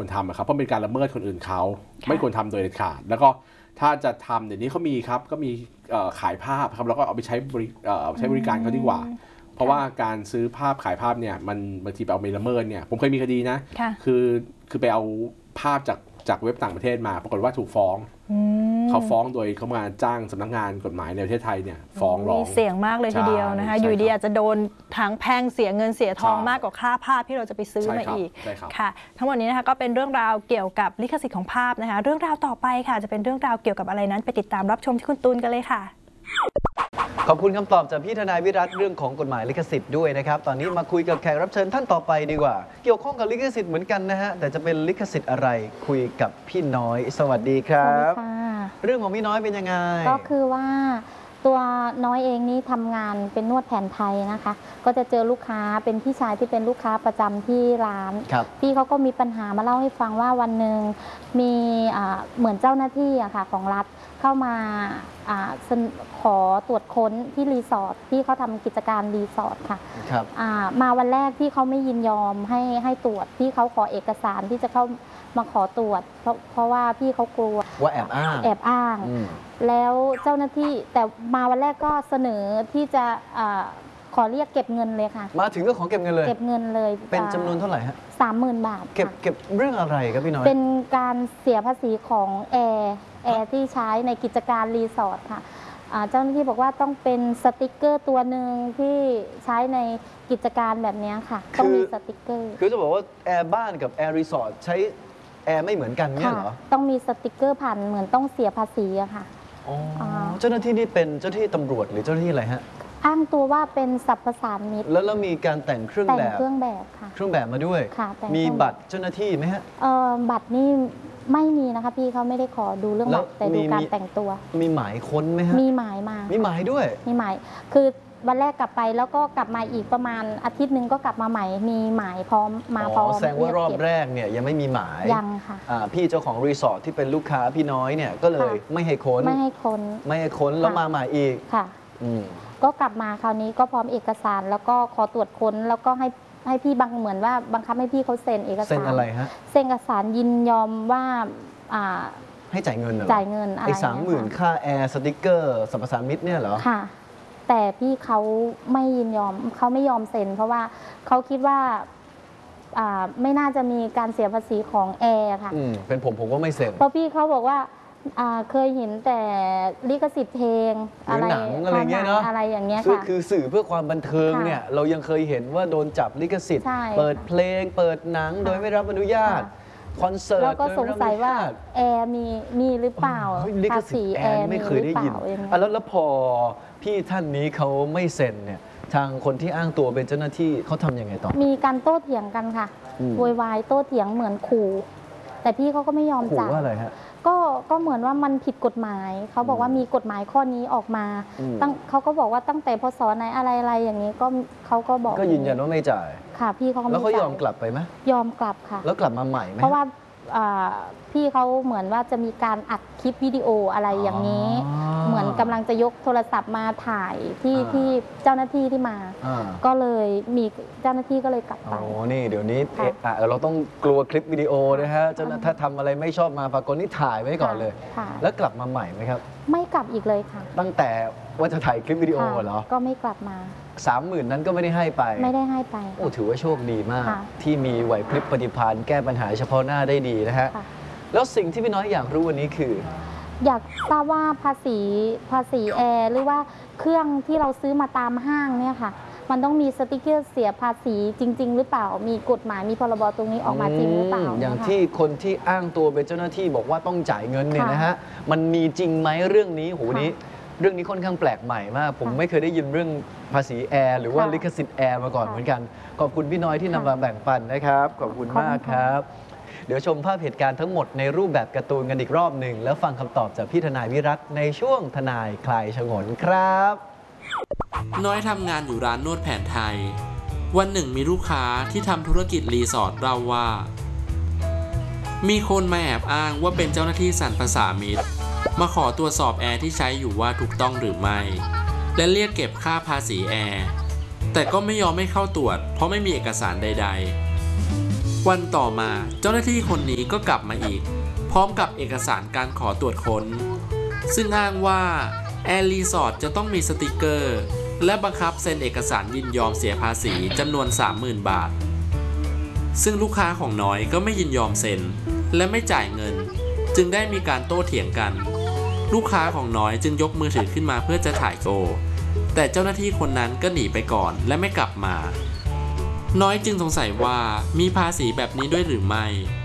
ทำครับเพราะเป็นการละเมิดคนอื่นเขาไม่ควรทำโดยเด็ดขาดแล้วก็ถ้าจะทำเดี๋ยวนี้เขามีครับก็มีขายภาพครับแล้วก็เอาไปใช้บริการเขาดีกว่าเพราะว่าการซื้อภาพขายภาพเนี่ยมันบางทีไปเอาไปละเมิดเนี่ยผมเคยมีคดีนะคือไปเอาภาพจากเว็บต่างประเทศมาปรากฏว่าถูกฟ้องเขาฟ้องโดยเขามาจ้างสำนักงานกฎหมายในประเทศไทยเนี่ยฟ้องร้องเสี่ยงมากเลยทีเดียวนะคะอยู่ดีอาจจะโดนทั้งแพ่งเสียเงินเสียทองมากกว่าค่าภาพที่เราจะไปซื้อมาอีกค่ะทั้งหมดนี้นะคะก็เป็นเรื่องราวเกี่ยวกับลิขสิทธิ์ของภาพนะคะเรื่องราวต่อไปค่ะจะเป็นเรื่องราวเกี่ยวกับอะไรนั้นไปติดตามรับชมที่คุณตูนกันเลยค่ะขอบคุณคำตอบจากพี่ทนายวิรัตเรื่องของกฎหมายลิขสิทธิ์ด้วยนะครับตอนนี้มาคุยกับแขกรับเชิญท่านต่อไปดีกว่าเกี่ยวข้องกับลิขสิทธิ์เหมือนกันนะฮะแต่จะเป็นลิขสิทธิ์อะไรคุยกับพี่น้อยสวัสดีครับเรื่องของพี่น้อยเป็นยังไงก็คือว่าตัวน้อยเองนี่ทำงานเป็นนวดแผนไทยนะคะก็จะเจอลูกค้าเป็นพี่ชายที่เป็นลูกค้าประจำที่ร้านพี่เขาก็มีปัญหามาเล่าให้ฟังว่าวันหนึ่งมีเหมือนเจ้าหน้าที่อะค่ะของรัฐเข้ามาขอตรวจค้นที่รีสอร์ทที่เขาทำกิจการรีสอร์ทค่ะมาวันแรกที่เขาไม่ยินยอมให้ตรวจที่เขาขอเอกสารที่จะเข้ามาขอตรวจเพราะว่าพี่เขากลัวว่าแอบอ้างแล้วเจ้าหน้าที่แต่มาวันแรกก็เสนอที่จะขอเรียกเก็บเงินเลยค่ะมาถึงก็ขอเก็บเงินเลยเป็นจำนวนเท่าไหร่ฮะ 30,000 บาทเก็บเรื่องอะไรครับพี่น้อยเป็นการเสียภาษีของแอร์ที่ใช้ในกิจการรีสอร์ทค่ะเจ้าหน้าที่บอกว่าต้องเป็นสติกเกอร์ตัวหนึ่งที่ใช้ในกิจการแบบนี้ค่ะต้องมีสติกเกอร์คือจะบอกว่าแอร์บ้านกับแอร์รีสอร์ทใช้แอร์ไม่เหมือนกันเนี่ยเหรอต้องมีสติกเกอร์ผ่านเหมือนต้องเสียภาษีอะค่ะเจ้าหน้าที่นี่เป็นเจ้าหน้าที่ตำรวจหรือเจ้าหน้าที่อะไรฮะอ้างตัวว่าเป็นสรรพสานมิตรแล้วมีการแต่งเครื่องแบบค่ะเครื่องแบบมาด้วยมีบัตรเจ้าหน้าที่ไหมฮะบัตรนี่ไม่มีนะคะพี่เขาไม่ได้ขอดูเรื่องบัตรแต่ดูการแต่งตัวมีหมายค้นไหมฮะมีหมายมามีหมายด้วยมีหมายคือวันแรกกลับไปแล้วก็กลับมาอีกประมาณอาทิตย์หนึ่งก็กลับมาใหม่มีหมายพร้อมมาพร้อมแสดงว่ารอบแรกเนี่ยยังไม่มีหมายยังค่ะพี่เจ้าของรีสอร์ทที่เป็นลูกค้าพี่น้อยเนี่ยก็เลยไม่ให้ค้นแล้วมาใหม่อีกค่ะก็กลับมาคราวนี้ก็พร้อมเอกสารแล้วก็ขอตรวจค้นแล้วก็ให้พี่เหมือนว่าบังคับให้พี่เขาเซ็นเอกสารเซ็นอะไรฮะเซ็นเอกสารยินยอมว่าให้จ่ายเงินเหรอจ่ายเงินอะไร 30,000ค่าแอร์สติ๊กเกอร์สรรพสานมิตรเนี่ยเหรอค่ะแต่พี่เขาไม่ยินยอมเขาไม่ยอมเซ็นเพราะว่าเขาคิดว่าไม่น่าจะมีการเสียภาษีของแอร์ค่ะเป็นผมก็ไม่เซ็นเพราะพี่เขาบอกว่าเคยเห็นแต่ลิขสิทธิ์เพลงอะไรหนังอะไรเงี้ยเนาะอะไรอย่างเงี้ยค่ะคือสื่อเพื่อความบันเทิงเนี่ยเรายังเคยเห็นว่าโดนจับลิขสิทธิ์เปิดเพลงเปิดหนังโดยไม่รับอนุญาตคอนเสิร์ตเราก็สงสัยว่าแอร์มีหรือเปล่าลิขสิทธิ์แอร์ไม่เคยได้ยินแล้วพอพี่ท่านนี้เขาไม่เซ็นเนี่ยทางคนที่อ้างตัวเป็นเจ้าหน้าที่เขาทำยังไงต่อมีการโต้เถียงกันค่ะโวยวายโต้เถียงเหมือนขู่แต่พี่เขาก็ไม่ยอมจ่ายว่าอะไรฮะก็เหมือนว่ามันผิดกฎหมายเขาบอกว่ามีกฎหมายข้อนี้ออกมาเขาก็บอกว่าตั้งแต่พศไหนอะไรอย่างนี้ก็เขาก็บอกก็ยืนยันว่าไม่จ่ายค่ะพี่เขาแล้วเขายอมกลับไปไหมยอมกลับค่ะแล้วกลับมาใหม่ไหมเพราะว่าพี่เขาเหมือนว่าจะมีการอัดคลิปวิดีโออะไรอย่างนี้เหมือนกำลังจะยกโทรศัพท์มาถ่ายที่เจ้าหน้าที่ที่มาก็เลยมีเจ้าหน้าที่ก็เลยกลับไปนี่เดี๋ยวนี้เราต้องกลัวคลิปวิดีโอนะฮะถ้าทำอะไรไม่ชอบมาปรากฏนี่ถ่ายไว้ก่อนเลยแล้วกลับมาใหม่ไหมครับไม่กลับอีกเลยค่ะตั้งแต่ว่าจะถ่ายคลิปวิดีโอเหรอก็ไม่กลับมา 30,000นั้นก็ไม่ได้ให้ไปโอ้ถือว่าโชคดีมากที่มีไหวพริบปฏิภาณแก้ปัญหาเฉพาะหน้าได้ดีนะฮะแล้วสิ่งที่พี่น้อยอยากรู้วันนี้คืออยากทราบว่าภาษีแอร์หรือว่าเครื่องที่เราซื้อมาตามห้างเนี่ยค่ะมันต้องมีสติ๊กเกอร์เสียภาษีจริงๆหรือเปล่ามีกฎหมายมีพรบตรงนี้ออกมาจริงหรือเปล่าอย่างที่คนที่อ้างตัวเป็นเจ้าหน้าที่บอกว่าต้องจ่ายเงินเนี่ยนะฮะมันมีจริงไหมเรื่องนี้โหนี้เรื่องนี้ค่อนข้างแปลกใหม่มากผมไม่เคยได้ยินเรื่องภาษีแอร์หรือว่าลิขสิทธิ์แอร์มาก่อนเหมือนกันขอบคุณพี่น้อยที่นำมาแบ่งปันนะครับขอบคุณมากครับเดี๋ยวชมภาพเหตุการณ์ทั้งหมดในรูปแบบการ์ตูนกันอีกรอบหนึ่งแล้วฟังคำตอบจากพี่ทนายวิรัตในช่วงทนายคลายฉงนครับน้อยทำงานอยู่ร้านนวดแผนไทยวันหนึ่งมีลูกค้าที่ทำธุรกิจรีสอร์ทเล่าว่ามีคนมาแอบอ้างว่าเป็นเจ้าหน้าที่สรรพสามิตมาขอตรวจสอบแอร์ที่ใช้อยู่ว่าถูกต้องหรือไม่และเรียกเก็บค่าภาษีแอร์แต่ก็ไม่ยอมให้เข้าตรวจเพราะไม่มีเอกสารใดๆวันต่อมาเจ้าหน้าที่คนนี้ก็กลับมาอีกพร้อมกับเอกสารการขอตรวจค้นซึ่งอ้างว่าแอร์รีสอร์ทจะต้องมีสติกเกอร์และบังคับเซ็นเอกสารยินยอมเสียภาษีจำนวน 30,000 บาทซึ่งลูกค้าของน้อยก็ไม่ยินยอมเซ็นและไม่จ่ายเงินจึงได้มีการโต้เถียงกันลูกค้าของน้อยจึงยกมือถือขึ้นมาเพื่อจะถ่ายโต้แต่เจ้าหน้าที่คนนั้นก็หนีไปก่อนและไม่กลับมาน้อยจึงสงสัยว่ามีภาษีแบบนี้ด้วยหรือไม่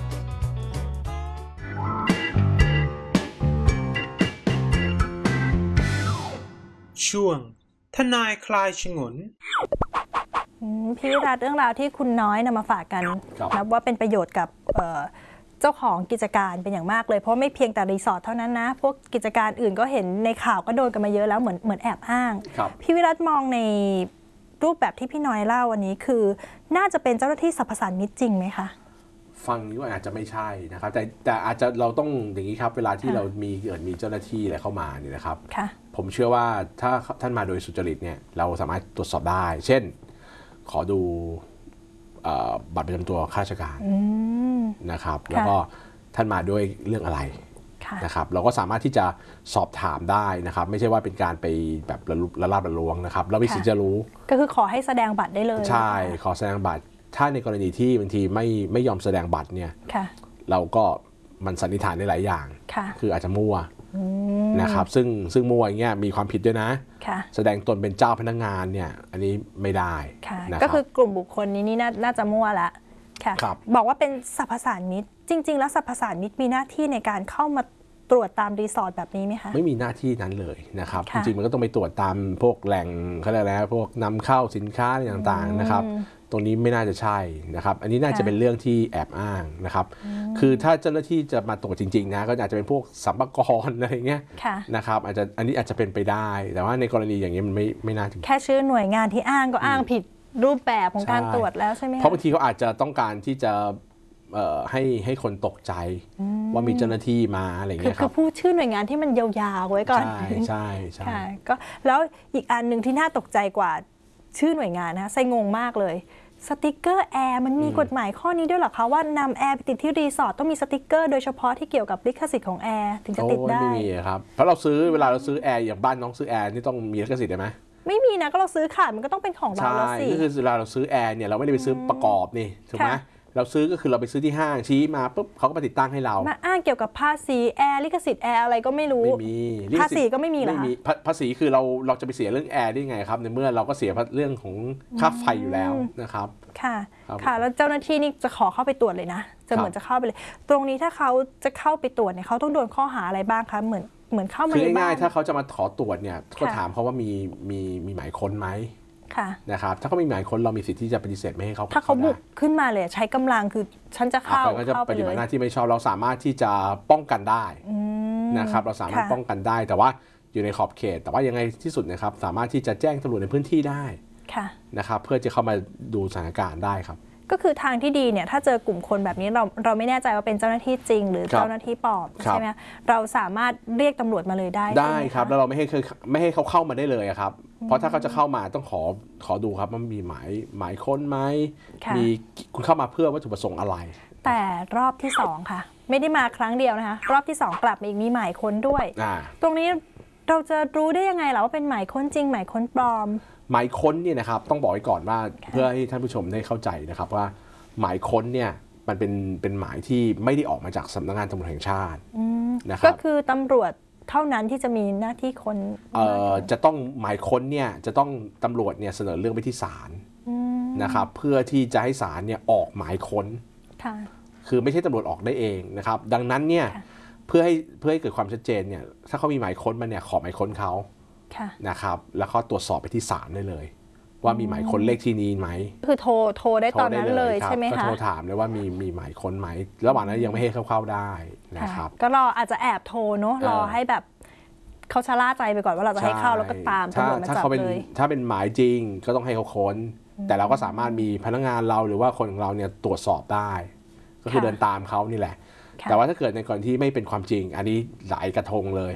ช่วงทนายคลายฉงนพี่วิรัตเรื่องราวที่คุณน้อยนำมาฝากกันนับว่าเป็นประโยชน์กับเจ้าของกิจการเป็นอย่างมากเลยเพราะไม่เพียงแต่รีสอร์ทเท่านั้นนะพวกกิจการอื่นก็เห็นในข่าวก็โดนกันมาเยอะแล้วเหมือนแอบอ้างพี่วิรัตมองในรูปแบบที่พี่น้อยเล่าวันนี้คือน่าจะเป็นเจ้าหน้าที่สรรพสานมิตจริงไหมคะฟังนี้ว่าอาจจะไม่ใช่นะครับแต่อาจจะเราต้องอย่างนี้ครับเวลาที่เรามีเจ้าหน้าที่อะไรเข้ามาเนี่ยนะครับผมเชื่อว่าถ้าท่านมาโดยสุจริตเนี่ยเราสามารถตรวจสอบได้เช่นขอดูบัตรประจำตัวข้าราชการนะครับแล้วก็ท่านมาด้วยเรื่องอะไรนะครับเราก็สามารถที่จะสอบถามได้นะครับไม่ใช่ว่าเป็นการไปแบบละลาบละล้วงนะครับเรามีสิทธิ์จะรู้ก็คือขอให้แสดงบัตรได้เลยใช่ขอแสดงบัตรถ้าในกรณีที่บางทีไม่ยอมแสดงบัตรเนี่ยเราก็มันสันนิษฐานได้หลายอย่างคืออาจจะมั่วนะครับซึ่งมั่วอย่างเงี้ยมีความผิดด้วยนะแสดงตนเป็นเจ้าพนักงานเนี่ยอันนี้ไม่ได้ก็คือกลุ่มบุคคลนี้น่าจะมั่วละบอกว่าเป็นสรรพสานมิตจริงๆแล้วสรรพสานมิตมีหน้าที่ในการเข้ามาตรวจตามรีสอร์ทแบบนี้ไหมคะไม่มีหน้าที่นั้นเลยนะครับจริงๆมันก็ต้องไปตรวจตามพวกแหล่งเขาเรียกอะไรพวกนำเข้าสินค้าอะไรต่างๆนะครับตรงนี้ไม่น่าจะใช่นะครับอันนี้น่าจะเป็นเรื่องที่แอบอ้างนะครับคือถ้าเจ้าหน้าที่จะมาตรวจจริงๆนะก็อาจจะเป็นพวกสรรพากรอะไรเงี้ยนะครับอันนี้อาจจะเป็นไปได้แต่ว่าในกรณีอย่างนี้มันไม่น่าจะแค่ชื่อหน่วยงานที่อ้างก็อ้างผิดรูปแบบของการตรวจแล้วใช่ไหมเพราะบางทีเขาอาจจะต้องการที่จะให้คนตกใจว่ามีเจ้าหน้าที่มาอะไรเงี้ยครับคือพูดชื่อหน่วยงานที่มันยาวๆไว้ก่อนใช่ก็แล้วอีกอันหนึ่งที่น่าตกใจกว่าชื่อหน่วยงานนะไซงงมากเลยสติกเกอร์แอร์มันมีกฎหมายข้อนี้ด้วยหรอคะว่านำแอร์ไปติดที่รีสอร์ทต้องมีสติกเกอร์โดยเฉพาะที่เกี่ยวกับลิขสิทธิ์ของแอร์ถึงจะติดได้ไม่มีครับเพราะเวลาเราซื้อแอร์อย่างบ้านน้องซื้อแอร์นี่ต้องมีลิขสิทธิ์ได้ไหมไม่มีนะก็เราซื้อขาดมันก็ต้องเป็นของเราแล้วสิก็คือเวลาเราซื้อแอร์เนี่ยเราไม่ได้ไปซื้อประกอบนี่ถูกไหมเราซื้อก็คือเราไปซื้อที่ห้างชี้มาปุ๊บเขาก็มาติดตั้งให้เรามาอ้างเกี่ยวกับภาษีแอร์ลิขสิทธิ์แอร์อะไรก็ไม่รู้ไม่มีภาษีก็ไม่มีหรอภาษีคือเราจะไปเสียเรื่องแอร์ได้ไงครับในเมื่อเราก็เสียเรื่องของค่าไฟอยู่แล้วนะครับค่ะแล้วเจ้าหน้าที่นี่จะขอเข้าไปตรวจเลยนะจะเหมือนจะเข้าไปเลยตรงนี้ถ้าเขาจะเข้าไปตรวจเนี่ยเขาต้องโดนข้อหาอะไรบ้างคะเหมือนเข้ามาในบ้านคือง่ายๆถ้าเขาจะมาขอตรวจเนี่ยก็ถามเขาว่ามีหมายค้นไหมนะครับถ้าเขามีหมายค้นเรามีสิทธิ์ที่จะปฏิเสธไม่ให้เขาถ้าเขาบุกขึ้นมาเลยใช้กำลังคือฉันจะเข้าก็จะปฏิบัติหน้าที่ไม่ชอบเราสามารถที่จะป้องกันได้นะครับเราสามารถป้องกันได้แต่ว่าอยู่ในขอบเขตแต่ว่ายังไงที่สุดนะครับสามารถที่จะแจ้งตำรวจในพื้นที่ได้นะครับเพื่อจะเข้ามาดูสถานการณ์ได้ครับก็คือทางที่ดีเนี่ยถ้าเจอกลุ่มคนแบบนี้เราไม่แน่ใจว่าเป็นเจ้าหน้าที่จริงหรือเจ้าหน้าที่ปลอมใช่ไหมเราสามารถเรียกตำรวจมาเลยได้ครับแล้วเราไม่ให้เขาเข้ามาได้เลยครับเพราะถ้าเขาจะเข้ามาต้องขอดูครับมันมีหมายค้นไหมมีคุณเข้ามาเพื่อวัตถุประสงค์อะไรแต่รอบที่2ค่ะไม่ได้มาครั้งเดียวนะคะรอบที่2กลับมาอีกมีหมายค้นด้วยตรงนี้เราจะรู้ได้ยังไงล่ะว่าเป็นหมายค้นจริงหมายค้นปลอมหมายค้นเนี่ยนะครับต้องบอกไว้ก่อนว่าเพื่อให้ท่านผู้ชมได้เข้าใจนะครับว่าหมายค้นเนี่ยมันเป็นหมายที่ไม่ได้ออกมาจากสำนักงานตำรวจแห่งชาตินะครับก็คือตำรวจเท่านั้นที่จะมีหน้าที่ค้นจะต้องหมายค้นเนี่ยจะต้องตำรวจเนี่ยเสนอเรื่องไปที่ศาลนะครับเพื่อที่จะให้ศาลเนี่ยออกหมายค้นคือไม่ใช่ตำรวจออกได้เองนะครับดังนั้นเนี่ยเพื่อให้เกิดความชัดเจนเนี่ยถ้าเขามีหมายค้นมาเนี่ยขอหมายค้นเขานะครับแล้วก็ตรวจสอบไปที่ศาลได้เลยว่ามีหมายค้นเลขที่นี้ไหมคือโทรได้ตอนนั้นเลยใช่ไหมคะก็โทรถามเลยว่ามีหมายค้นไหมระหว่างนั้นยังไม่ให้เข้าได้นะครับก็รออาจจะแอบโทรเนาะรอให้แบบเขาชะล่าใจไปก่อนว่าเราจะให้เข้าแล้วก็ตามตำรวจมาจับเลยถ้าเป็นหมายจริงก็ต้องให้เขาค้นแต่เราก็สามารถมีพนักงานเราหรือว่าคนของเราเนี่ยตรวจสอบได้ก็คือเดินตามเขานี่แหละแต่ว่าถ้าเกิดในกรณีที่ไม่เป็นความจริงอันนี้หลายกระทงเลย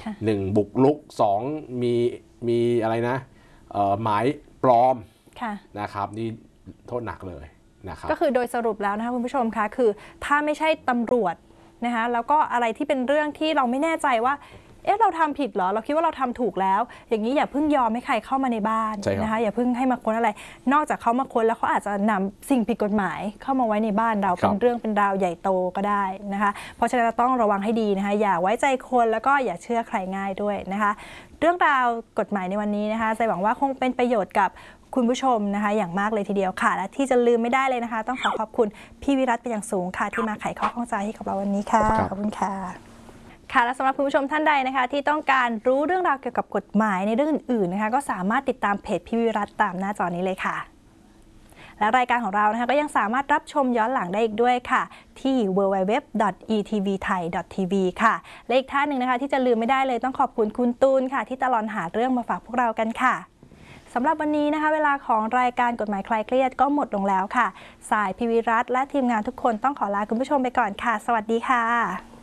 1บุกรุก2มีอะไรนะหมายปลอมนะครับนี่โทษหนักเลยนะครับก็คือโดยสรุปแล้วนะคะคุณผู้ชมคะคือถ้าไม่ใช่ตำรวจนะคะแล้วก็อะไรที่เป็นเรื่องที่เราไม่แน่ใจว่าเราทำผิดเหรอเราคิดว่าเราทำถูกแล้วอย่างนี้อย่าเพิ่งยอมให้ใครเข้ามาในบ้านนะคะอย่าเพิ่งให้มาค้นอะไรนอกจากเขามาค้นแล้วเขาอาจจะนำสิ่งผิดกฎหมายเข้ามาไว้ในบ้านเราเป็นเรื่องเป็นราวใหญ่โตก็ได้นะคะเพราะฉะนั้นต้องระวังให้ดีนะคะอย่าไว้ใจคนแล้วก็อย่าเชื่อใครง่ายด้วยนะคะเรื่องราวกฎหมายในวันนี้นะคะใจหวังว่าคงเป็นประโยชน์กับคุณผู้ชมนะคะอย่างมากเลยทีเดียวค่ะและที่จะลืมไม่ได้เลยนะคะต้องขอบคุณพี่วิรัตเป็นอย่างสูงค่ะที่มาไขข้อข้องใจให้กับเราวันนี้ค่ะขอบคุณค่ะค่ะและสำหรับคุณผู้ชมท่านใดนะคะที่ต้องการรู้เรื่องราวเกี่ยวกับกฎหมายในเรื่องอื่นๆนะคะก็สามารถติดตามเพจพี่วิรัตตามหน้าจอนี้เลยค่ะและรายการของเรานะคะก็ยังสามารถรับชมย้อนหลังได้อีกด้วยค่ะที่ www.etvthai.tv ค่ะและอีกท่านหนึ่งนะคะที่จะลืมไม่ได้เลยต้องขอบคุณคุณตูนค่ะที่ตลอดหาเรื่องมาฝากพวกเรากันค่ะสำหรับวันนี้นะคะเวลาของรายการกฎหมายคลายเครียดก็หมดลงแล้วค่ะสายพี่วิรัตและทีมงานทุกคนต้องขอลาคุณผู้ชมไปก่อนค่ะสวัสดีค่ะ